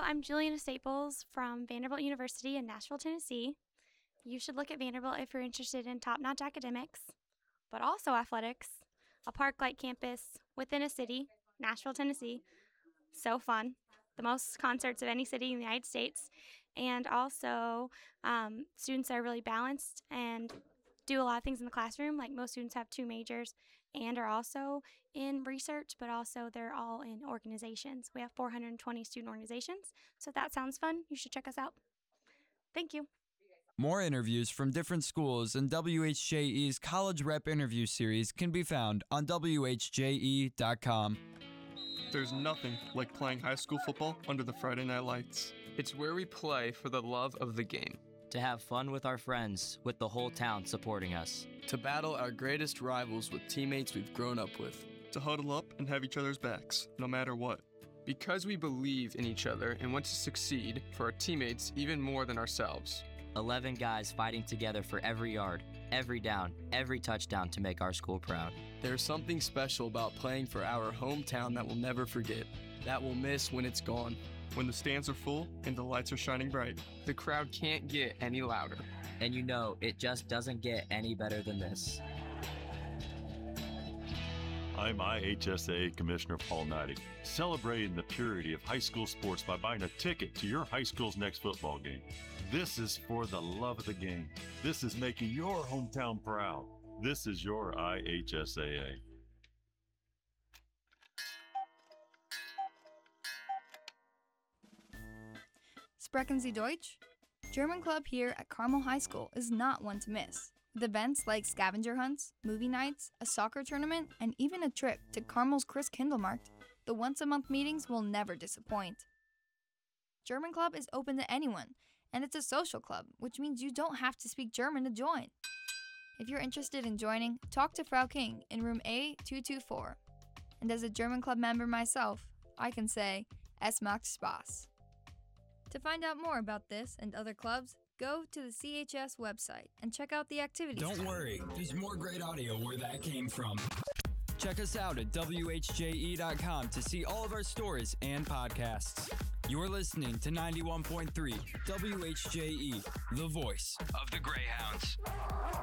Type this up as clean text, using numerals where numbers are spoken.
I'm Juliana Staples from Vanderbilt University in Nashville, Tennessee. You should look at Vanderbilt if you're interested in top-notch academics, but also athletics, a park-like campus within a city, Nashville, Tennessee. So fun. The most concerts of any city in the United States. And also, students are really balanced and do a lot of things in the classroom. Like most students have 2 majors and are also in research, but also they're all in organizations. We have 420 student organizations. So if that sounds fun, you should check us out. Thank you. More interviews from different schools in WHJE's College Rep Interview Series can be found on WHJE.com. There's nothing like playing high school football under the Friday night lights. It's where we play for the love of the game. To have fun with our friends, with the whole town supporting us. To battle our greatest rivals with teammates we've grown up with. To huddle up and have each other's backs, no matter what. Because we believe in each other and want to succeed for our teammates even more than ourselves. 11 guys fighting together for every yard, every down, every touchdown to make our school proud. There's something special about playing for our hometown that we'll never forget, that we'll miss when it's gone. When the stands are full and the lights are shining bright. The crowd can't get any louder. And you know, it just doesn't get any better than this. I'm IHSA Commissioner Paul Neidig, celebrating the purity of high school sports by buying a ticket to your high school's next football game. This is for the love of the game. This is making your hometown proud. This is your IHSAA. Sprechen Sie Deutsch? German Club here at Carmel High School is not one to miss. With events like scavenger hunts, movie nights, a soccer tournament, and even a trip to Carmel's Chris Kindelmarkt, the once-a-month meetings will never disappoint. German Club is open to anyone, and it's a social club, which means you don't have to speak German to join. If you're interested in joining, talk to Frau King in room A224. And as a German Club member myself, I can say, es macht Spaß. To find out more about this and other clubs, go to the CHS website and check out the activities. Don't worry, there's more great audio where that came from. Check us out at WHJE.com to see all of our stories and podcasts. You're listening to 91.3 WHJE, the voice of the Greyhounds.